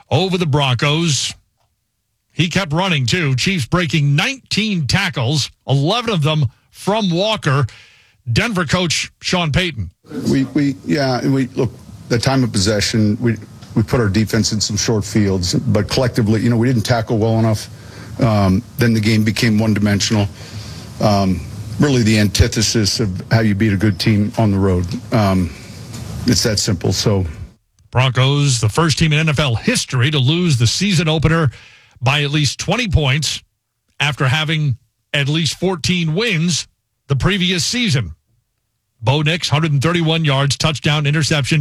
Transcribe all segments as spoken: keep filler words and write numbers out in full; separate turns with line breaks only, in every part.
over the Broncos. He kept running, too. Chiefs breaking nineteen tackles, eleven of them from Walker. Denver coach Sean Payton.
We, we yeah, and we look, the time of possession, we we put our defense in some short fields, but collectively, you know, we didn't tackle well enough. Um, then the game became one-dimensional. Um, really the antithesis of how you beat a good team on the road. Um, it's that simple. So,
Broncos, the first team in N F L history to lose the season opener by at least twenty points after having at least fourteen wins the previous season. Bo Nix, one hundred thirty-one yards, touchdown, interception,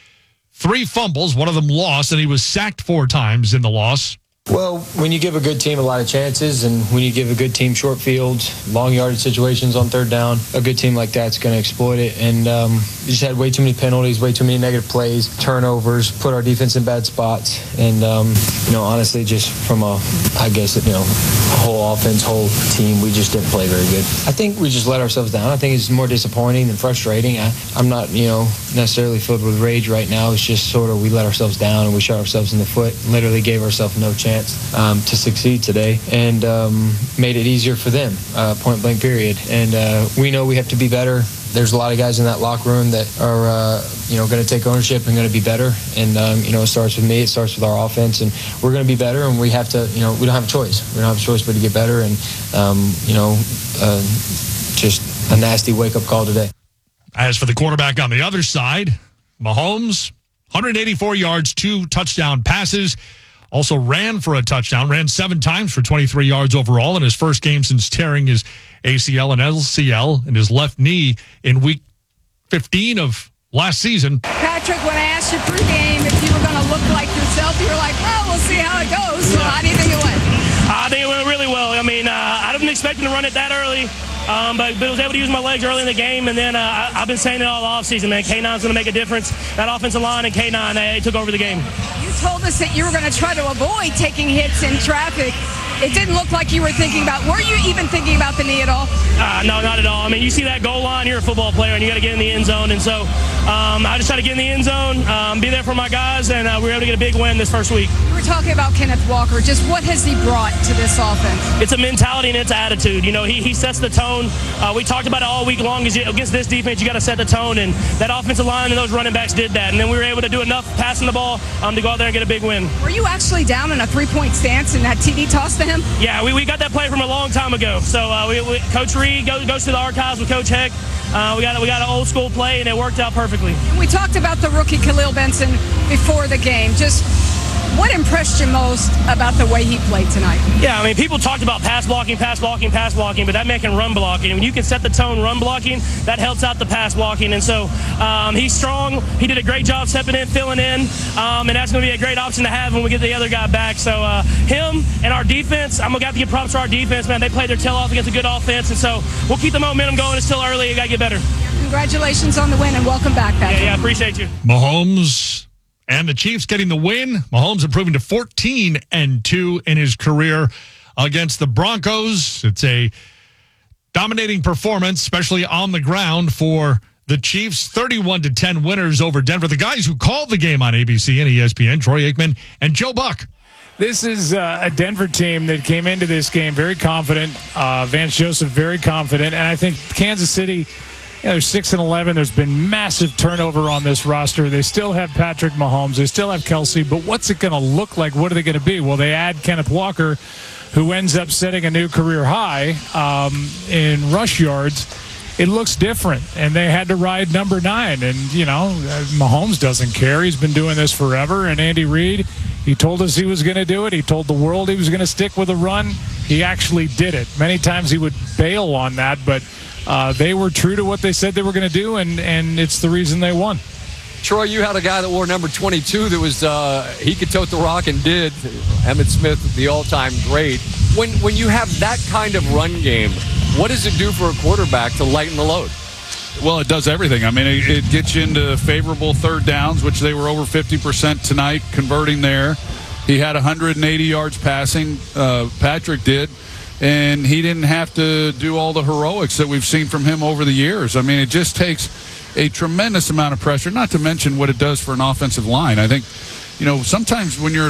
three fumbles, one of them lost, and he was sacked four times in the loss.
Well, when you give a good team a lot of chances and when you give a good team short fields, long yardage situations on third down, a good team like that's going to exploit it. And um, we just had way too many penalties, way too many negative plays, turnovers, put our defense in bad spots. And, um, you know, honestly, just from a, I guess, you know, whole offense, whole team, we just didn't play very good. I think we just let ourselves down. I think it's more disappointing than frustrating. I, I'm not, you know, necessarily filled with rage right now. It's just sort of we let ourselves down and we shot ourselves in the foot, literally gave ourselves no chance. Um, to succeed today and um, made it easier for them, uh, point blank period. And uh, we know we have to be better. There's a lot of guys in that locker room that are, uh, you know, going to take ownership and going to be better. And, um, you know, it starts with me. It starts with our offense. And we're going to be better, and we have to, you know, we don't have a choice. We don't have a choice but to get better. And, um, you know, uh, just a nasty wake-up call today.
As for the quarterback on the other side, Mahomes, one hundred eighty-four yards, two touchdown passes. Also ran for a touchdown, ran seven times for twenty-three yards overall in his first game since tearing his A C L and L C L in his left knee in week fifteen of last season.
Patrick, when I asked you pregame if you were going to look like yourself, you were like, well, we'll see how it goes. So
yeah.
How do you think it went?
I think it went really well. I mean, uh, I didn't expect him to run it that early. Um, but, but I was able to use my legs early in the game, and then uh, I, I've been saying it all offseason, man. K nine's going to make a difference. That offensive line and K nine, they, they took over the game.
You told us that you were going to try to avoid taking hits in traffic. It didn't look like you were thinking about, were you even thinking about the knee at all?
Uh, no, not at all. I mean, you see that goal line, you're a football player, and you got to get in the end zone. And so um, I just try to get in the end zone, um, be there for my guys, and uh, we were able to get a big win this first week.
You were talking about Kenneth Walker. Just what has he brought to this offense?
It's a mentality and it's attitude. You know, he, he sets the tone. Uh, we talked about it all week long. Against this defense, you got to set the tone, and that offensive line and those running backs did that. And then we were able to do enough passing the ball um, to go out there and get a big win.
Were you actually down in a three-point stance in that T D toss to him?
Yeah, we, we got that play from a long time ago. So uh, we, we, Coach Reed goes, goes to the archives with Coach Heck. Uh, we got we got an old school play, and it worked out perfectly.
We talked about the rookie Khalil Benson before the game. Just what impressed you most about the way he played tonight?
Yeah, I mean, people talked about pass blocking, pass blocking, pass blocking, but that man can run blocking. When you can set the tone run blocking, that helps out the pass blocking. And so um, he's strong. He did a great job stepping in, filling in, um, and that's going to be a great option to have when we get the other guy back. So uh, him and our defense, I'm going to have to give props to our defense, man. They played their tail off against a good offense, and so we'll keep the momentum going. It's still early. You got to get better.
Congratulations on the win, and welcome back, Patrick.
Yeah, yeah, appreciate you.
Mahomes and the Chiefs getting the win. Mahomes improving to fourteen and two in his career against the Broncos. It's a dominating performance, especially on the ground for the Chiefs. thirty-one to ten winners over Denver. The guys who called the game on A B C and E S P N, Troy Aikman and Joe Buck.
This is uh, a Denver team that came into this game very confident. Uh, Vance Joseph very confident. And I think Kansas City, you know, they're six and eleven. There's been massive turnover on this roster. They still have Patrick Mahomes. They still have Kelsey. But what's it going to look like? What are they going to be? Well, they add Kenneth Walker, who ends up setting a new career high um, in rush yards. It looks different, and they had to ride number nine. And, you know, Mahomes doesn't care. He's been doing this forever. And Andy Reid, he told us he was going to do it. He told the world he was going to stick with a run. He actually did it. Many times he would bail on that, but uh, they were true to what they said they were going to do, and, and it's the reason they won.
Troy, you had a guy that wore number twenty-two that was, uh, he could tote the rock and did. Emmitt Smith, the all-time great. When, when you have that kind of run game, what does it do for a quarterback to lighten the load?
Well, it does everything. I mean, it, it gets you into favorable third downs, which they were over fifty percent tonight, converting there. He had one hundred eighty yards passing, uh, Patrick did, and he didn't have to do all the heroics that we've seen from him over the years. I mean, it just takes a tremendous amount of pressure, not to mention what it does for an offensive line. I think, you know, sometimes when you're